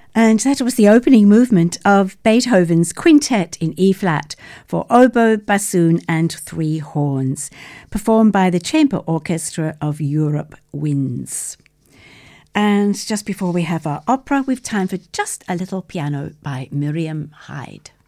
And that was the opening movement of Beethoven's Quintet in E-flat for oboe, bassoon and three horns, performed by the Chamber Orchestra of Europe Winds. And just before we have our opera, we've time for just a little piano by Miriam Hyde.